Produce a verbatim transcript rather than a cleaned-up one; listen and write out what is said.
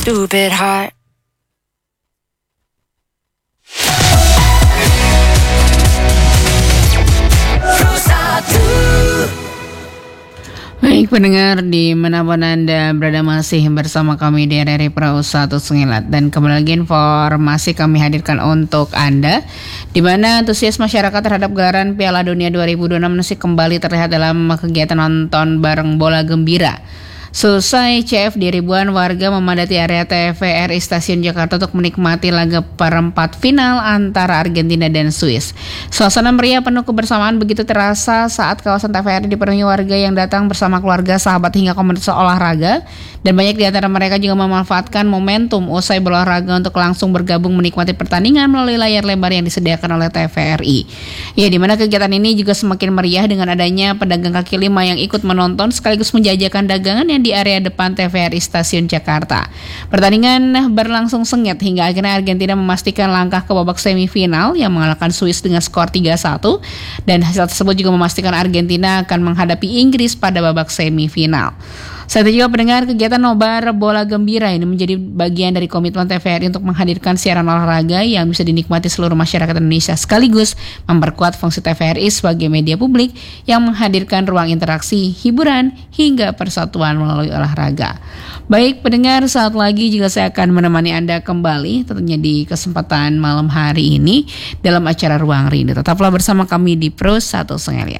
Stupid hot. Baik pendengar, di manapun Anda berada masih bersama kami di R R I Perahu satu Sengilat. Dan kembali lagi informasi kami hadirkan untuk Anda, di mana antusias masyarakat terhadap gelaran Piala Dunia dua ribu dua puluh enam masih kembali terlihat dalam kegiatan nonton bareng bola gembira. Selesai C F D, ribuan warga memadati area T V R I Stasiun Jakarta untuk menikmati laga perempat final antara Argentina dan Swiss. Suasana meriah penuh kebersamaan begitu terasa saat kawasan T V R I dipenuhi warga yang datang bersama keluarga, sahabat hingga komunitas olahraga. Dan banyak di antara mereka juga memanfaatkan momentum usai berolahraga untuk langsung bergabung menikmati pertandingan melalui layar lebar yang disediakan oleh T V R I. Ya, di mana kegiatan ini juga semakin meriah dengan adanya pedagang kaki lima yang ikut menonton sekaligus menjajakan dagangan yang di area depan T V R I Stasiun Jakarta. Pertandingan berlangsung sengit hingga akhirnya Argentina memastikan langkah ke babak semifinal yang mengalahkan Swiss dengan skor tiga satu, dan hasil tersebut juga memastikan Argentina akan menghadapi Inggris pada babak semifinal. Saat itu juga pendengar, kegiatan nobar bola gembira ini menjadi bagian dari komitmen T V R I untuk menghadirkan siaran olahraga yang bisa dinikmati seluruh masyarakat Indonesia, sekaligus memperkuat fungsi T V R I sebagai media publik yang menghadirkan ruang interaksi, hiburan, hingga persatuan melalui olahraga. Baik pendengar, saat lagi juga saya akan menemani Anda kembali tentunya di kesempatan malam hari ini dalam acara Ruang Rindu. Tetaplah bersama kami di Pro satu Sengaja.